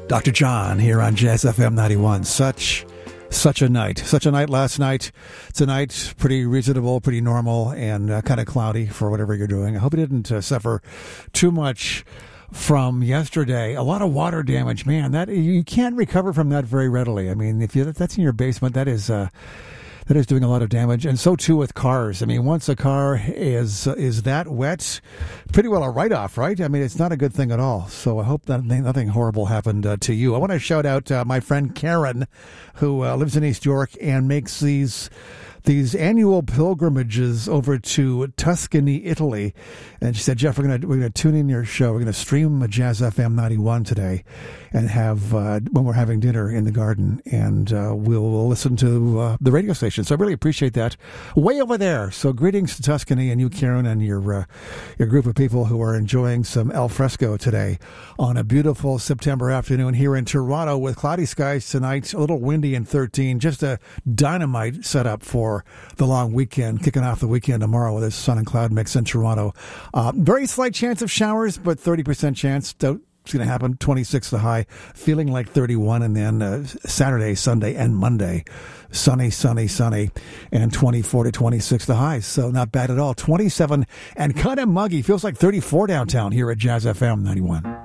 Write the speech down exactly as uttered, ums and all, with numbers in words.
Doctor John here on Jazz F M ninety-one. Such, such a night. Such a night last night. Tonight, pretty reasonable, pretty normal, and uh, kind of cloudy for whatever you're doing. I hope you didn't uh, suffer too much from yesterday. A lot of water damage. Man, that you can't recover from that very readily. I mean, if you, that's in your basement, that is... Uh, That is doing a lot of damage, and so too with cars. I mean, once a car is is that wet, pretty well a write-off, right? I mean, it's not a good thing at all. So I hope that nothing horrible happened uh, to you. I want to shout out uh, my friend Karen, who uh, lives in East York and makes these these annual pilgrimages over to Tuscany, Italy. And she said, Jeff, we're going to we're going to tune in your show. We're going to stream Jazz F M ninety-one today and have, uh, when we're having dinner in the garden, and uh, we'll, we'll listen to uh, the radio station. So I really appreciate that. Way over there. So greetings to Tuscany and you, Karen, and your, uh, your group of people who are enjoying some al fresco today on a beautiful September afternoon here in Toronto with cloudy skies tonight, a little windy and thirteen. Just a dynamite setup for the long weekend, kicking off the weekend tomorrow with a sun and cloud mix in Toronto. Uh, very slight chance of showers, but thirty percent chance. Don't It's going to happen. twenty-six the high, feeling like thirty-one, and then uh, Saturday, Sunday, and Monday, sunny, sunny, sunny, and twenty-four to twenty-six the highs. So not bad at all. twenty-seven and kind of muggy. Feels like thirty-four downtown here at Jazz F M ninety-one.